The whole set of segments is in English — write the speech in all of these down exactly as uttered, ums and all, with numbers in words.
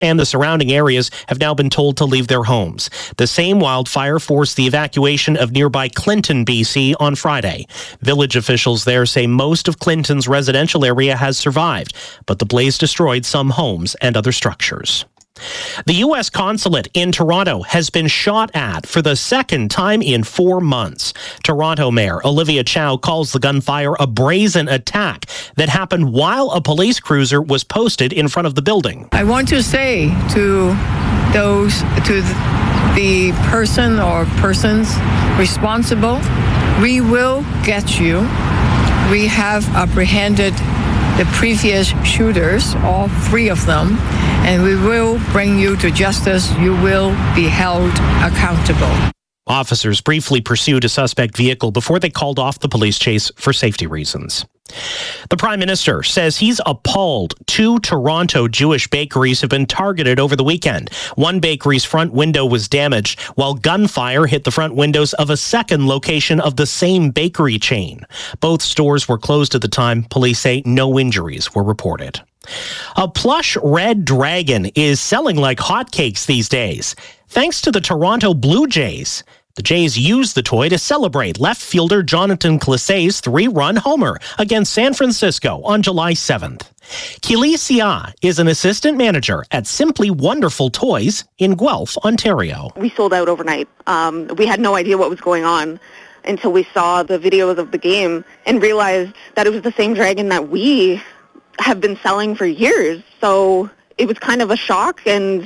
and the surrounding areas have now been told to leave their homes. The same wildfire forced the evacuation of nearby Clinton, B C on Friday. Village officials there say most of Clinton's residential area has survived, but the blaze destroyed some homes and other structures. The U S consulate in Toronto has been shot at for the second time in four months. Toronto Mayor Olivia Chow calls the gunfire a brazen attack that happened while a police cruiser was posted in front of the building. I want to say to those, to the person or persons responsible, we will get you. We have apprehended the previous shooters, all three of them, and we will bring you to justice. You will be held accountable. Officers briefly pursued a suspect vehicle before they called off the police chase for safety reasons. The Prime Minister says he's appalled two Toronto Jewish bakeries have been targeted over the weekend. One bakery's front window was damaged, while gunfire hit the front windows of a second location of the same bakery chain. Both stores were closed at the time. Police say no injuries were reported. A plush red dragon is selling like hotcakes these days, thanks to the Toronto Blue Jays. The Jays used the toy to celebrate left fielder Jonathan Clisay's three-run homer against San Francisco on July seventh. Keely Sia is an assistant manager at Simply Wonderful Toys in Guelph, Ontario. We sold out overnight. Um, we had no idea what was going on until we saw the videos of the game and realized that it was the same dragon that we have been selling for years. So it was kind of a shock, and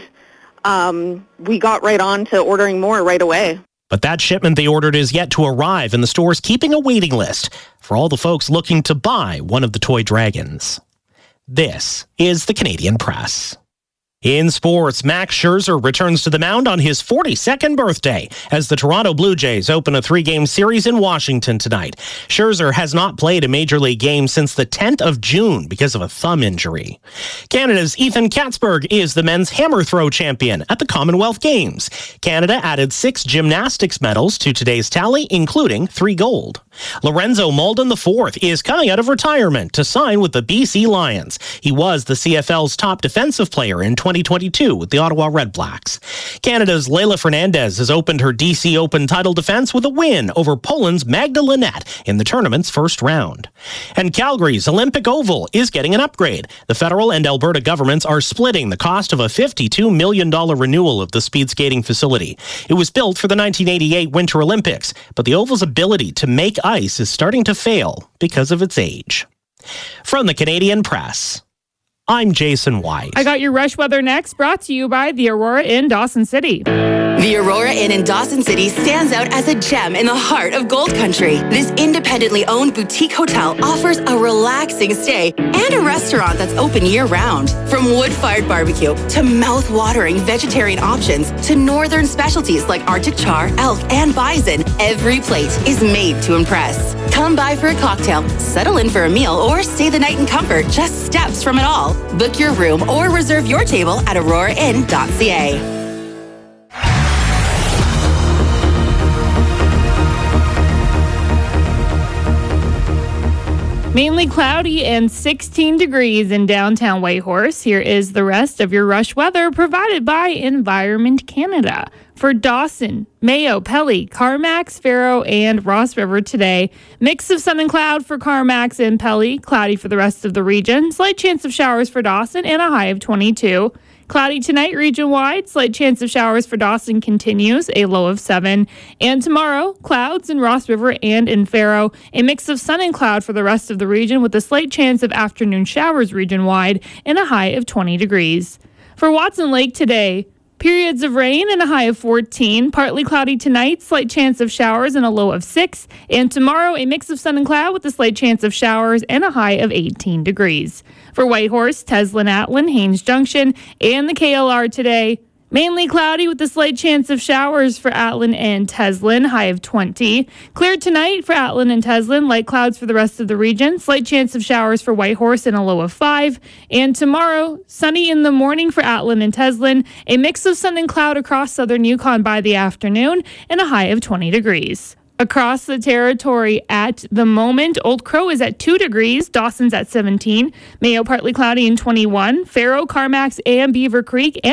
um, we got right on to ordering more right away. But that shipment they ordered is yet to arrive, and the store's keeping a waiting list for all the folks looking to buy one of the toy dragons. This is the Canadian Press. In sports, Max Scherzer returns to the mound on his forty-second birthday as the Toronto Blue Jays open a three-game series in Washington tonight. Scherzer has not played a major league game since the tenth of June because of a thumb injury. Canada's Ethan Katzberg is the men's hammer throw champion at the Commonwealth Games. Canada added six gymnastics medals to today's tally, including three gold. Lorenzo Malden the fourth is coming out of retirement to sign with the B C Lions. He was the C F L's top defensive player in twenty twenty-two with the Ottawa Red Blacks. Canada's Leylah Fernandez has opened her D C Open title defense with a win over Poland's Magda Linette in the tournament's first round. And Calgary's Olympic Oval is getting an upgrade. The federal and Alberta governments are splitting the cost of a fifty-two million dollars renewal of the speed skating facility. It was built for the nineteen eighty-eight Winter Olympics, but the Oval's ability to make ice is starting to fail because of its age. From the Canadian Press, I'm Jason White. I got your rush weather next, brought to you by the Aurora Inn, Dawson City. The Aurora Inn in Dawson City stands out as a gem in the heart of Gold Country. This independently owned boutique hotel offers a relaxing stay and a restaurant that's open year-round. From wood-fired barbecue to mouth-watering vegetarian options to northern specialties like Arctic char, elk, and bison, every plate is made to impress. Come by for a cocktail, settle in for a meal, or stay the night in comfort just steps from it all. Book your room or reserve your table at aurora inn dot c a. Mainly cloudy and sixteen degrees in downtown Whitehorse. Here is the rest of your rush weather provided by Environment Canada. For Dawson, Mayo, Pelly, Carmacks, Faro, and Ross River today. Mix of sun and cloud for Carmacks and Pelly. Cloudy for the rest of the region. Slight chance of showers for Dawson and a high of twenty-two. Cloudy tonight region-wide. Slight chance of showers for Dawson continues, a low of seven. And tomorrow, clouds in Ross River and in Faro. A mix of sun and cloud for the rest of the region with a slight chance of afternoon showers region-wide and a high of twenty degrees. For Watson Lake today, periods of rain and a high of fourteen. Partly cloudy tonight, slight chance of showers and a low of six. And tomorrow, a mix of sun and cloud with a slight chance of showers and a high of eighteen degrees. For Whitehorse, Teslin, Atlin, Haines Junction, and the K L R today, mainly cloudy with a slight chance of showers for Atlin and Teslin, high of twenty. Clear tonight for Atlin and Teslin, light clouds for the rest of the region, slight chance of showers for Whitehorse and a low of five. And tomorrow, sunny in the morning for Atlin and Teslin, a mix of sun and cloud across southern Yukon by the afternoon, and a high of twenty degrees. Across the territory at the moment, Old Crow is at two degrees, Dawson's at seventeen, Mayo partly cloudy and twenty-one, Faro, Carmax, and Beaver Creek, and